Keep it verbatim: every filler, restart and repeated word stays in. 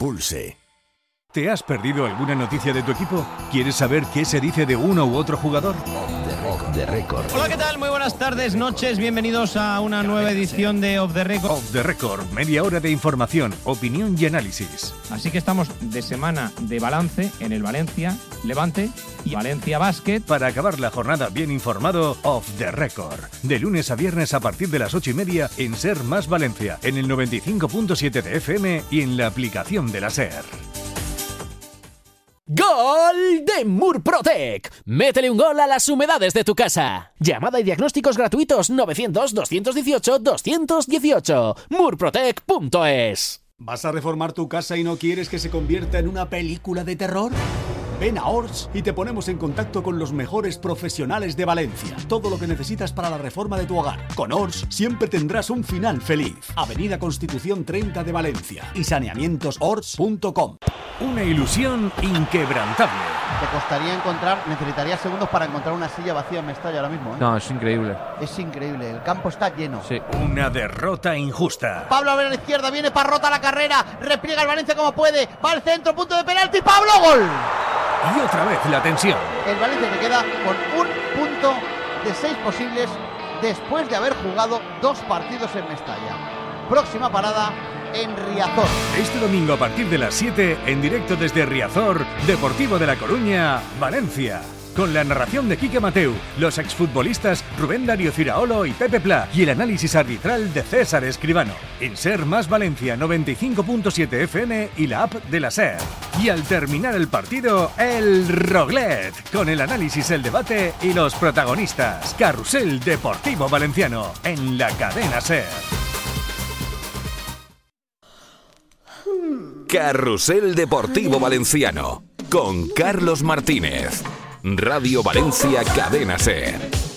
Pulse. ¿Te has perdido alguna noticia de tu equipo? ¿Quieres saber qué se dice de uno u otro jugador? Off the Record. Hola, ¿qué tal? Muy buenas tardes, noches. Bienvenidos a una nueva edición de Off the Record. Off the Record, media hora de información, opinión y análisis. Así que estamos de semana de balance en el Valencia, Levante y Valencia Basket. Para acabar la jornada bien informado, Off the Record. De lunes a viernes a partir de las ocho y media en Ser Más Valencia, en el noventa y cinco punto siete de F M y en la aplicación de la Ser. ¡Gol de Murprotec! Métele un gol a las humedades de tu casa. Llamada y diagnósticos gratuitos novecientos, doscientos dieciocho, doscientos dieciocho. murprotec punto es. ¿Vas a reformar tu casa y no quieres que se convierta en una película de terror? Ven a Ors y te ponemos en contacto con los mejores profesionales de Valencia. Todo lo que necesitas para la reforma de tu hogar. Con Ors siempre tendrás un final feliz. Avenida Constitución treinta de Valencia y saneamientos ors punto com. Una ilusión inquebrantable. Te costaría encontrar, necesitarías segundos para encontrar una silla vacía en Mestalla ahora mismo, ¿eh? No, es increíble. Es increíble, el campo está lleno. Sí. Una derrota injusta. Pablo a la izquierda, viene Parrota a la carrera, repliega el Valencia como puede, va al centro, punto de penalti, Pablo, gol. Y otra vez la tensión. El Valencia que queda con un punto de seis posibles después de haber jugado dos partidos en Mestalla. Próxima parada en Riazor. Este domingo a partir de las siete, en directo desde Riazor, Deportivo de La Coruña, Valencia. Con la narración de Quique Mateu, los exfutbolistas Rubén Darío Ciraolo y Pepe Pla y el análisis arbitral de César Escribano. En Ser Más Valencia noventa y cinco punto siete F M y la app de la Ser. Y al terminar el partido, el Roglet, con el análisis, el debate y los protagonistas. Carrusel Deportivo Valenciano, en la cadena Ser. Carrusel Deportivo Valenciano con Carlos Martínez. Radio Valencia Cadena Ser.